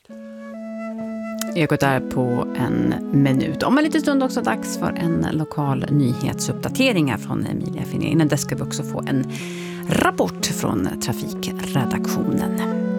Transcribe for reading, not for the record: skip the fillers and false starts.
Ekot är på en minut. Om en liten stund också dags för en lokal nyhetsuppdatering från Emilia Finér. Innan dess ska vi också få en rapport från trafikredaktionen.